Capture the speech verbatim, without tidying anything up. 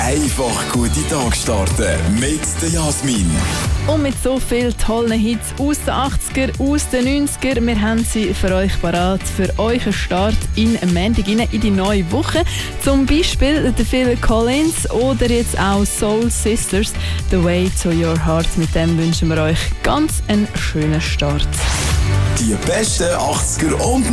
Einfach gute Tag starten mit der Jasmin. Und mit so vielen tollen Hits aus den achtziger, aus den neunziger, wir haben sie für euch parat, für euren Start in Montag in die neue Woche. Zum Beispiel der Phil Collins oder jetzt auch Soul Sisters, The Way to Your Heart. Mit dem wünschen wir euch ganz einen schönen Start. Die besten achtziger und